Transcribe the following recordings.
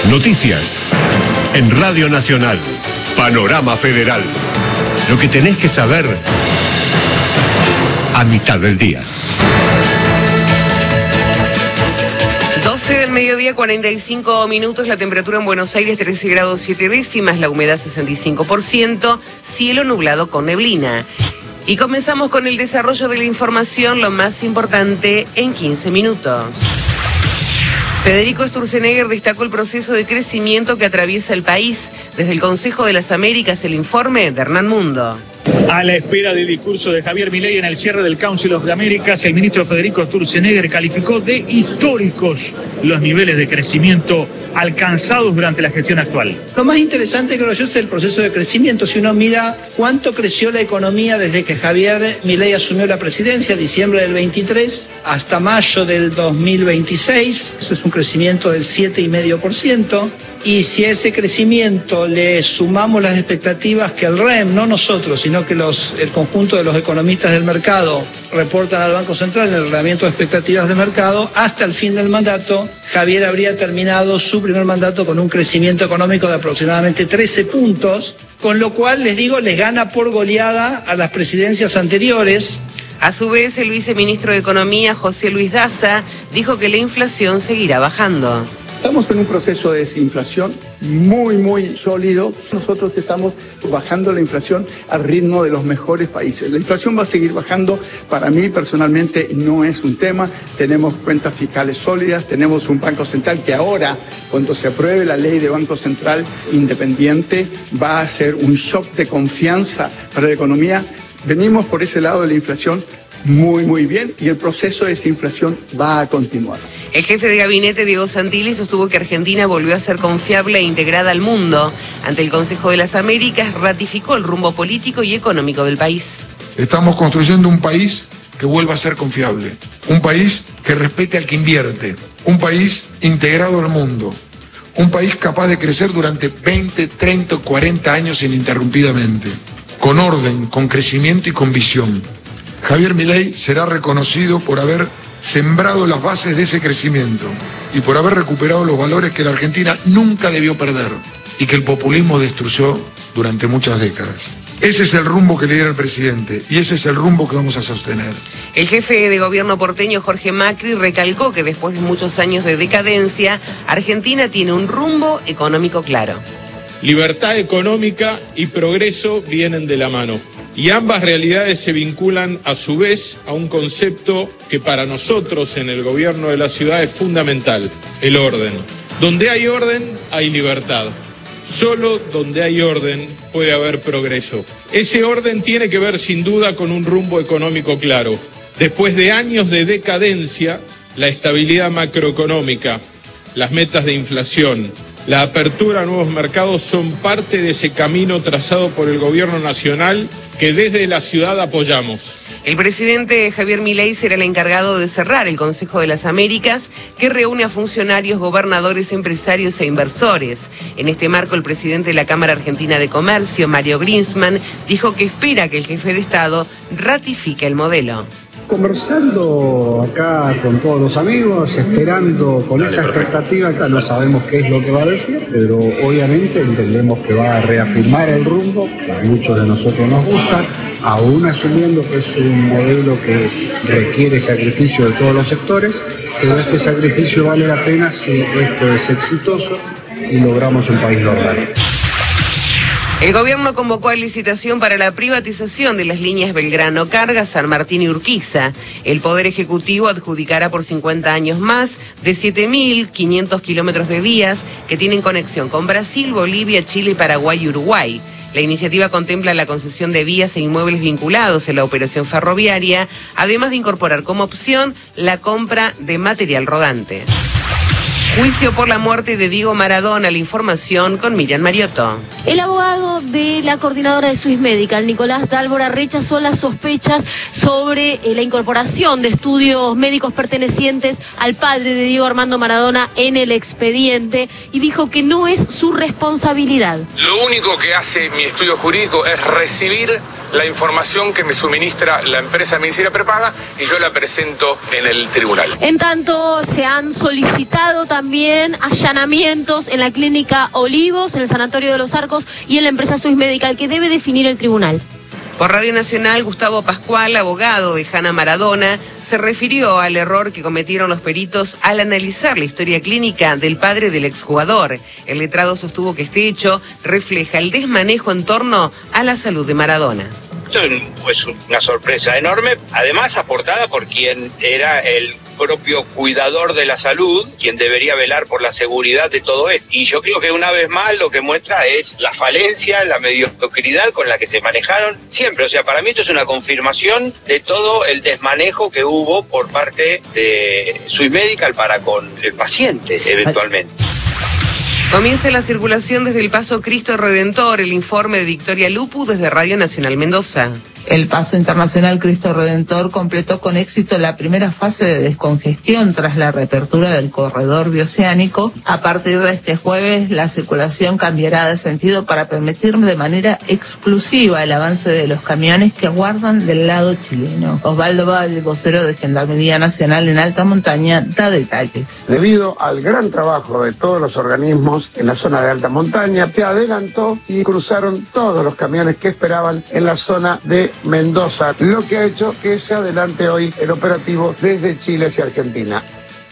Noticias en Radio Nacional. Panorama Federal. Lo que tenés que saber a mitad del día. 12 del mediodía, 45 minutos, la temperatura en Buenos Aires 13 grados 7 décimas, la humedad 65%, cielo nublado con neblina. Y comenzamos con el desarrollo de la información, lo más importante en 15 minutos. Federico Sturzenegger destacó el proceso de crecimiento que atraviesa el país. Desde el Consejo de las Américas, el informe de Hernán Mundo. A la espera del discurso de Javier Milei en el cierre del Council of the Americas, el ministro Federico Sturzenegger calificó de históricos los niveles de crecimiento alcanzados durante la gestión actual. Lo más interesante, creo yo, es el proceso de crecimiento. Si uno mira cuánto creció la economía desde que Javier Milei asumió la presidencia, diciembre del 23 hasta mayo del 2026, eso es un crecimiento del 7,5%. Y si a ese crecimiento le sumamos las expectativas que el REM, no nosotros, sino que el conjunto de los economistas del mercado reportan al Banco Central en el reglamento de expectativas de mercado, hasta el fin del mandato, Javier habría terminado su primer mandato con un crecimiento económico de aproximadamente 13 puntos, con lo cual, les digo, les gana por goleada a las presidencias anteriores. A su vez, el viceministro de Economía, José Luis Daza, dijo que la inflación seguirá bajando. Estamos en un proceso de desinflación muy sólido. Nosotros estamos bajando la inflación al ritmo de los mejores países. La inflación va a seguir bajando. Para mí, personalmente, no es un tema. Tenemos cuentas fiscales sólidas, tenemos un Banco Central que ahora, cuando se apruebe la ley de Banco Central independiente, va a ser un shock de confianza para la economía. Venimos por ese lado de la inflación muy bien, y el proceso de desinflación va a continuar. El jefe de gabinete, Diego Santilli, sostuvo que Argentina volvió a ser confiable e integrada al mundo. Ante el Consejo de las Américas, ratificó el rumbo político y económico del país. Estamos construyendo un país que vuelva a ser confiable, un país que respete al que invierte, un país integrado al mundo, un país capaz de crecer durante 20, 30 o 40 años ininterrumpidamente, con orden, con crecimiento y con visión. Javier Milei será reconocido por haber sembrado las bases de ese crecimiento y por haber recuperado los valores que la Argentina nunca debió perder y que el populismo destruyó durante muchas décadas. Ese es el rumbo que lidera el presidente y ese es el rumbo que vamos a sostener. El jefe de gobierno porteño, Jorge Macri, recalcó que después de muchos años de decadencia, Argentina tiene un rumbo económico claro. Libertad económica y progreso vienen de la mano. Y ambas realidades se vinculan a su vez a un concepto que para nosotros en el gobierno de la ciudad es fundamental, el orden. Donde hay orden, hay libertad. Solo donde hay orden puede haber progreso. Ese orden tiene que ver sin duda con un rumbo económico claro. Después de años de decadencia, la estabilidad macroeconómica, las metas de inflación, la apertura a nuevos mercados son parte de ese camino trazado por el gobierno nacional que desde la ciudad apoyamos. El presidente Javier Milei será el encargado de cerrar el Consejo de las Américas, que reúne a funcionarios, gobernadores, empresarios e inversores. En este marco, el presidente de la Cámara Argentina de Comercio, Mario Grinsman, dijo que espera que el jefe de Estado ratifique el modelo. Conversando acá con todos los amigos, esperando con esa expectativa, no sabemos qué es lo que va a decir, pero obviamente entendemos que va a reafirmar el rumbo, que a muchos de nosotros nos gusta, aún asumiendo que es un modelo que requiere sacrificio de todos los sectores, pero este sacrificio vale la pena si esto es exitoso y logramos un país normal. El gobierno convocó a licitación para la privatización de las líneas Belgrano Carga, San Martín y Urquiza. El Poder Ejecutivo adjudicará por 50 años más de 7.500 kilómetros de vías que tienen conexión con Brasil, Bolivia, Chile, Paraguay y Uruguay. La iniciativa contempla la concesión de vías e inmuebles vinculados en la operación ferroviaria, además de incorporar como opción la compra de material rodante. Juicio por la muerte de Diego Maradona. La información con Miriam Mariotto. El abogado de la coordinadora de Swiss Medical, Nicolás Dálvora, rechazó las sospechas sobre la incorporación de estudios médicos pertenecientes al padre de Diego Armando Maradona en el expediente y dijo que no es su responsabilidad. Lo único que hace mi estudio jurídico es recibir la información que me suministra la empresa de medicina prepaga y yo la presento en el tribunal. En tanto, se han solicitado también allanamientos en la clínica Olivos, en el Sanatorio de los Arcos y en la empresa Swiss Medical, que debe definir el tribunal. Por Radio Nacional, Gustavo Pascual, abogado de Hanna Maradona, se refirió al error que cometieron los peritos al analizar la historia clínica del padre del exjugador. El letrado sostuvo que este hecho refleja el desmanejo en torno a la salud de Maradona. Esto es una sorpresa enorme, además aportada por quien era el propio cuidador de la salud, quien debería velar por la seguridad de todo esto. Y yo creo que una vez más lo que muestra es la falencia, la mediocridad con la que se manejaron siempre. O sea, para mí esto es una confirmación de todo el desmanejo que hubo por parte de Swiss Medical para con el paciente, eventualmente. Comienza la circulación desde el Paso Cristo Redentor, el informe de Victoria Lupu desde Radio Nacional Mendoza. El Paso Internacional Cristo Redentor completó con éxito la primera fase de descongestión tras la reapertura del corredor bioceánico. A partir de este jueves, la circulación cambiará de sentido para permitir de manera exclusiva el avance de los camiones que aguardan del lado chileno. Osvaldo Valle, vocero de Gendarmería Nacional en Alta Montaña, da detalles. Debido al gran trabajo de todos los organismos en la zona de Alta Montaña, se adelantó y cruzaron todos los camiones que esperaban en la zona de Mendoza, lo que ha hecho que se adelante hoy el operativo desde Chile hacia Argentina.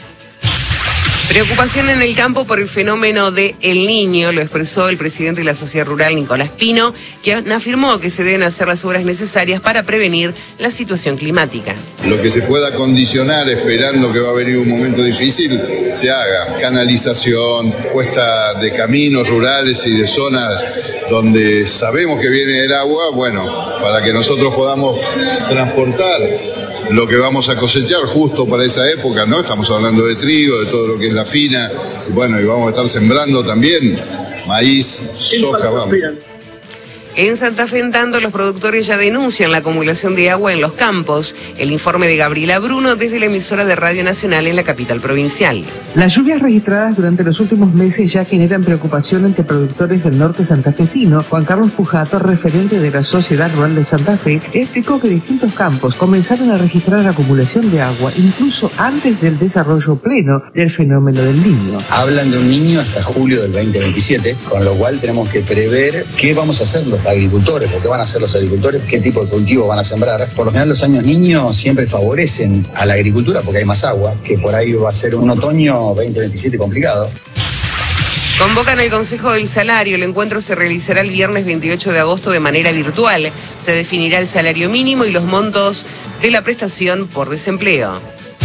Preocupación en el campo por el fenómeno de El Niño, lo expresó el presidente de la Sociedad Rural, Nicolás Pino, quien afirmó que se deben hacer las obras necesarias para prevenir la situación climática. Lo que se pueda condicionar esperando que va a venir un momento difícil, se haga. Canalización, puesta de caminos rurales y de zonas donde sabemos que viene el agua, bueno, para que nosotros podamos transportar lo que vamos a cosechar justo para esa época, ¿no? Estamos hablando de trigo, de todo lo que es la fina, y bueno, y vamos a estar sembrando también maíz, soja, vamos. En Santa Fe, en tanto, los productores ya denuncian la acumulación de agua en los campos. El informe de Gabriela Bruno desde la emisora de Radio Nacional en la capital provincial. Las lluvias registradas durante los últimos meses ya generan preocupación entre productores del norte santafesino. Juan Carlos Pujato, referente de la Sociedad Rural de Santa Fe, explicó que distintos campos comenzaron a registrar acumulación de agua incluso antes del desarrollo pleno del fenómeno del Niño. Hablan de un Niño hasta julio del 2027, con lo cual tenemos que prever qué vamos a hacer los agricultores, porque van a hacer los agricultores, qué tipo de cultivo van a sembrar. Por lo general los años niños siempre favorecen a la agricultura porque hay más agua, que por ahí va a ser un otoño 2027 complicado. Convocan al Consejo del Salario. El encuentro se realizará el viernes 28 de agosto de manera virtual. Se definirá el salario mínimo y los montos de la prestación por desempleo.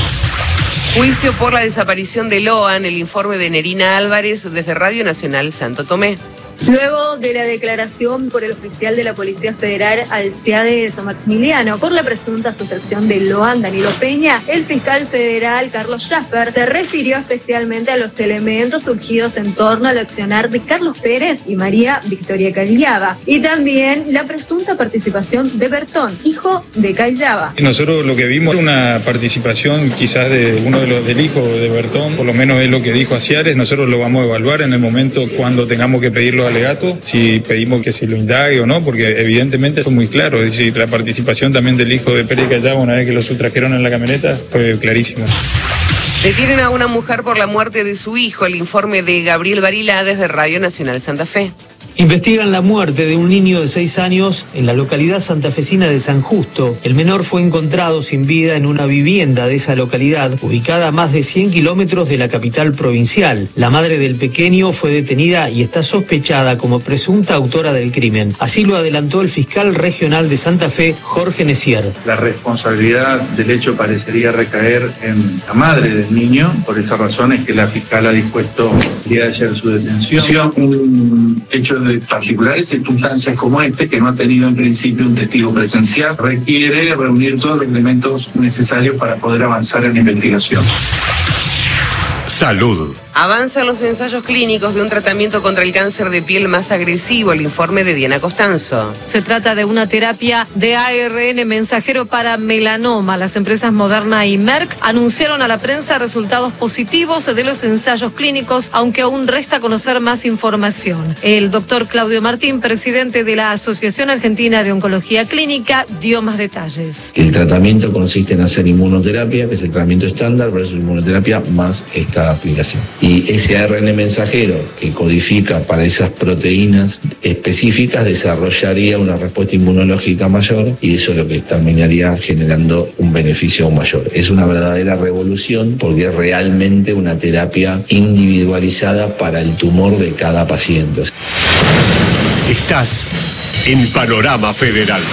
Juicio por la desaparición de Loan, el informe de Nerina Álvarez desde Radio Nacional Santo Tomé. Luego de la declaración por el oficial de la Policía Federal Alciade de San Maximiliano por la presunta sustracción de Loan Danilo Peña, el fiscal federal Carlos Schaffer se refirió especialmente a los elementos surgidos en torno al accionar de Carlos Pérez y María Victoria Callava, y también la presunta participación de Bertón, hijo de Callava. Nosotros lo que vimos era una participación quizás de uno de los del hijo de Bertón, por lo menos es lo que dijo Aciares. Nosotros lo vamos a evaluar en el momento cuando tengamos que pedirlo alegato, si pedimos que se lo indague o no, porque evidentemente fue muy claro, es decir, la participación también del hijo de Pérez Callava una vez que lo sustrajeron en la camioneta fue clarísimo. Detienen a una mujer por la muerte de su hijo, el informe de Gabriel Barilá desde Radio Nacional Santa Fe. Investigan la muerte de un niño de 6 años en la localidad santafesina de San Justo. El menor fue encontrado sin vida en una vivienda de esa localidad, ubicada a más de 100 kilómetros de la capital provincial. La madre del pequeño fue detenida y está sospechada como presunta autora del crimen. Así lo adelantó el fiscal regional de Santa Fe, Jorge Necier. La responsabilidad del hecho parecería recaer en la madre del niño. Por esa razón es que la fiscal ha dispuesto el día de ayer su detención. Un hecho de particulares circunstancias como este, que no ha tenido en principio un testigo presencial, requiere reunir todos los elementos necesarios para poder avanzar en la investigación. Salud. Avanzan los ensayos clínicos de un tratamiento contra el cáncer de piel más agresivo, el informe de Diana Costanzo. Se trata de una terapia de ARN mensajero para melanoma. Las empresas Moderna y Merck anunciaron a la prensa resultados positivos de los ensayos clínicos, aunque aún resta conocer más información. El doctor Claudio Martín, presidente de la Asociación Argentina de Oncología Clínica, dio más detalles. El tratamiento consiste en hacer inmunoterapia, que es el tratamiento estándar, pero es inmunoterapia más esta aplicación. Y ese ARN mensajero que codifica para esas proteínas específicas desarrollaría una respuesta inmunológica mayor y eso es lo que terminaría generando un beneficio aún mayor. Es una verdadera revolución porque es realmente una terapia individualizada para el tumor de cada paciente. Estás en Panorama Federal.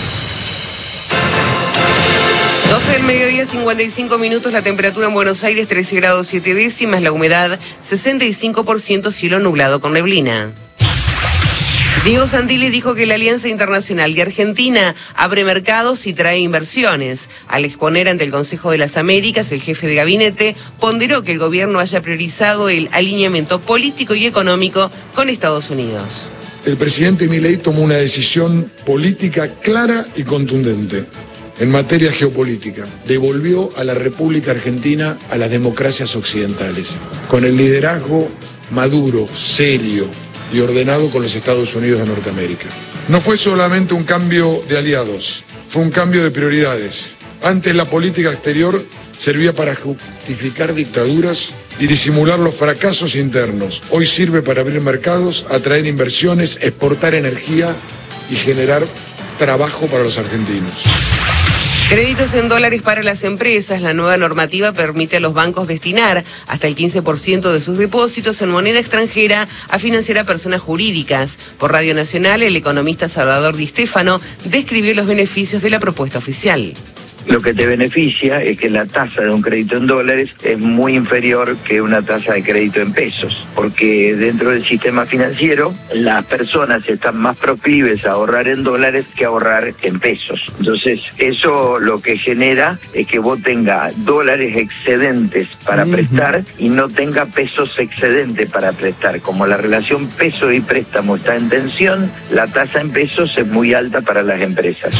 12 del mediodía, 55 minutos, la temperatura en Buenos Aires 13 grados 7 décimas, la humedad 65%, cielo nublado con neblina. Diego Santilli dijo que la Alianza Internacional de Argentina abre mercados y trae inversiones. Al exponer ante el Consejo de las Américas, el jefe de gabinete ponderó que el gobierno haya priorizado el alineamiento político y económico con Estados Unidos. El presidente Milei tomó una decisión política clara y contundente. En materia geopolítica, devolvió a la República Argentina a las democracias occidentales, con el liderazgo maduro, serio y ordenado con los Estados Unidos de Norteamérica. No fue solamente un cambio de aliados, fue un cambio de prioridades. Antes la política exterior servía para justificar dictaduras y disimular los fracasos internos. Hoy sirve para abrir mercados, atraer inversiones, exportar energía y generar trabajo para los argentinos. Créditos en dólares para las empresas. La nueva normativa permite a los bancos destinar hasta el 15% de sus depósitos en moneda extranjera a financiar a personas jurídicas. Por Radio Nacional, el economista Salvador Di Stefano describió los beneficios de la propuesta oficial. Lo que te beneficia es que la tasa de un crédito en dólares es muy inferior que una tasa de crédito en pesos, porque dentro del sistema financiero las personas están más proclives a ahorrar en dólares que a ahorrar en pesos. Entonces eso lo que genera es que vos tengas dólares excedentes para prestar y no tenga pesos excedentes para prestar. Como la relación peso y préstamo está en tensión, la tasa en pesos es muy alta para las empresas.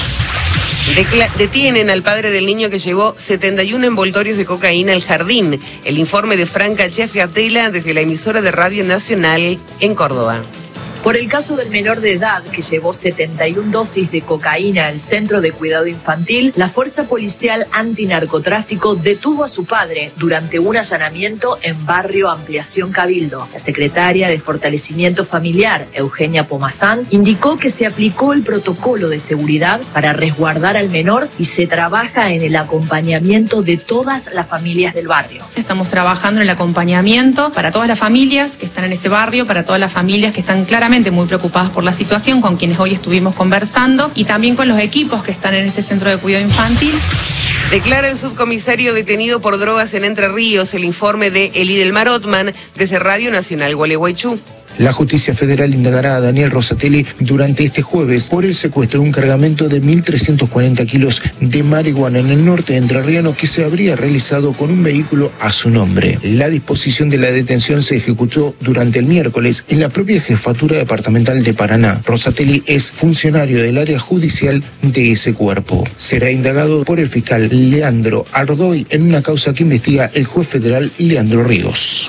Detienen al padre del niño que llevó 71 envoltorios de cocaína al jardín. El informe de Franca Chiafiatela desde la emisora de Radio Nacional en Córdoba. Por el caso del menor de edad que llevó 71 dosis de cocaína al Centro de Cuidado Infantil, la Fuerza Policial Antinarcotráfico detuvo a su padre durante un allanamiento en Barrio Ampliación Cabildo. La secretaria de Fortalecimiento Familiar, Eugenia Pomazán, indicó que se aplicó el protocolo de seguridad para resguardar al menor y se trabaja en el acompañamiento de todas las familias del barrio. Estamos trabajando en el acompañamiento para todas las familias que están en ese barrio, para todas las familias que están claramente muy preocupadas por la situación, con quienes hoy estuvimos conversando, y también con los equipos que están en este centro de cuidado infantil. Declara el subcomisario detenido por drogas en Entre Ríos. El informe de Elidelmar Otman desde Radio Nacional Gualeguaychú. La justicia federal indagará a Daniel Rosatelli durante este jueves por el secuestro de un cargamento de 1.340 kilos de marihuana en el norte entrerriano que se habría realizado con un vehículo a su nombre. La disposición de la detención se ejecutó durante el miércoles en la propia jefatura departamental de Paraná. Rosatelli es funcionario del área judicial de ese cuerpo. Será indagado por el fiscal Leandro Ardoy en una causa que investiga el juez federal Leandro Ríos.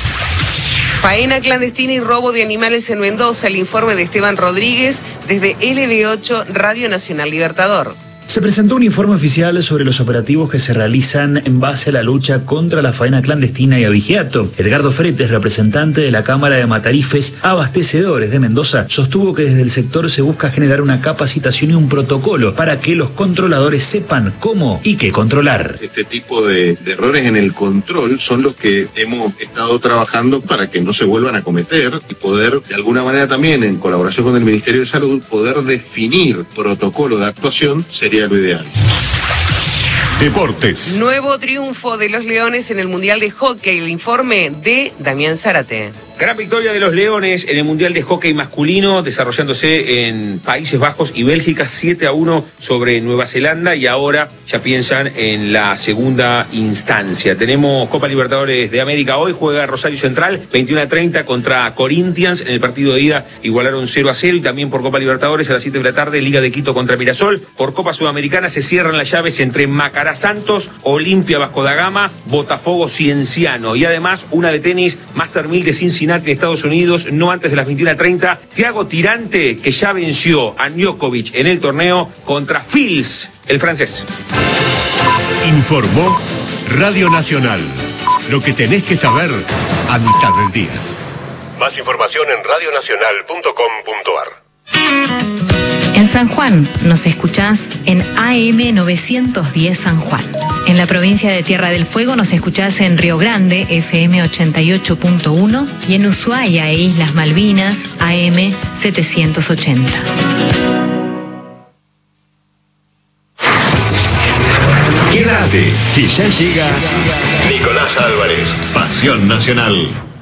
Faena clandestina y robo de animales en Mendoza. El informe de Esteban Rodríguez desde LB8 Radio Nacional Libertador. Se presentó un informe oficial sobre los operativos que se realizan en base a la lucha contra la faena clandestina y abigeato. Edgardo Fretes, representante de la Cámara de Matarifes Abastecedores de Mendoza, sostuvo que desde el sector se busca generar una capacitación y un protocolo para que los controladores sepan cómo y qué controlar. Este tipo de errores en el control son los que hemos estado trabajando para que no se vuelvan a cometer y poder, de alguna manera también, en colaboración con el Ministerio de Salud, poder definir protocolo de actuación sería lo ideal. Deportes. Nuevo triunfo de los Leones en el Mundial de Hockey. El informe de Damián Zárate. Gran victoria de los Leones en el Mundial de Hockey Masculino, desarrollándose en Países Bajos y Bélgica, 7-1 sobre Nueva Zelanda, y ahora ya piensan en la segunda instancia. Tenemos Copa Libertadores de América hoy, juega Rosario Central, 21-30 contra Corinthians. En el partido de ida igualaron 0-0, y también por Copa Libertadores a las 7 de la tarde, Liga de Quito contra Mirasol. Por Copa Sudamericana se cierran las llaves entre Macará Santos, Olimpia Vasco da Gama, Botafogo Cienciano, y además una de tenis, Master 1000 de Cincinnati en Estados Unidos, no antes de las 21:30. Thiago Tirante, que ya venció a Djokovic en el torneo, contra Fils, el francés. Informó Radio Nacional. Lo que tenés que saber a mitad del día. Más información en radionacional.com.ar. En San Juan nos escuchás en AM 910 San Juan. En la provincia de Tierra del Fuego nos escuchás en Río Grande, FM 88.1, y en Ushuaia e Islas Malvinas, AM 780. Quédate, que ya llega Nicolás Álvarez, Pasión Nacional.